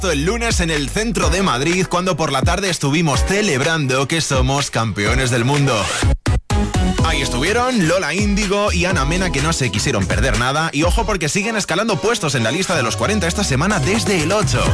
El lunes en el centro de Madrid, cuando por la tarde estuvimos celebrando que somos campeones del mundo. Ahí estuvieron Lola Índigo y Ana Mena, que no se quisieron perder nada. Y ojo, porque siguen escalando puestos en la lista de los 40 esta semana desde el 8.